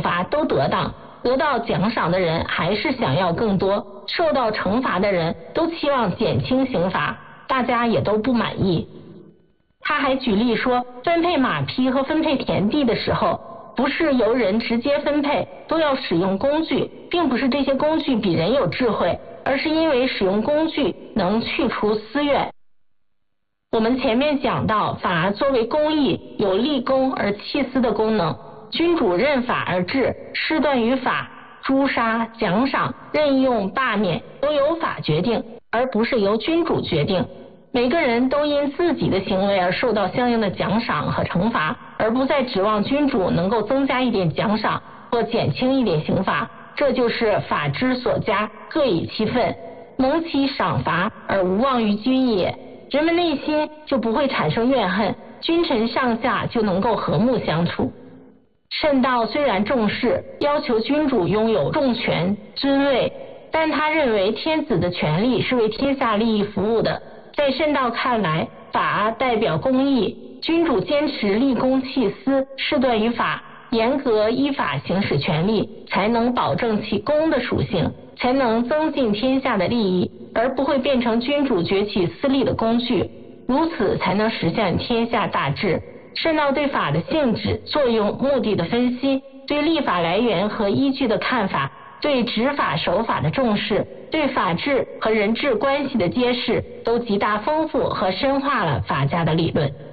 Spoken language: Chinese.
罚都得当，得到奖赏的人还是想要更多，受到惩罚的人都期望减轻刑罚，大家也都不满意。他还举例说，分配马匹和分配田地的时候，不是由人直接分配，都要使用工具，并不是这些工具比人有智慧，而是因为使用工具能去除私怨。我们前面讲到，法作为公义，有立功而弃私的功能，君主任法而治，事断于法，诛杀、奖赏、任用、罢免都由法决定，而不是由君主决定。每个人都因自己的行为而受到相应的奖赏和惩罚，而不再指望君主能够增加一点奖赏或减轻一点刑罚，这就是法之所加，各以其分，蒙其赏罚而无忘于君也。人们内心就不会产生怨恨，君臣上下就能够和睦相处。圣道虽然重视，要求君主拥有重权尊位，但他认为天子的权力是为天下利益服务的。在圣道看来，法代表公义，君主坚持立功弃私，事断于法，严格依法行使权力，才能保证其公的属性，才能增进天下的利益，而不会变成君主崛起私利的工具，如此才能实现天下大治。圣道对法的性质、作用、目的的分析，对立法来源和依据的看法，对执法守法的重视，对法治和人治关系的揭示，都极大丰富和深化了法家的理论。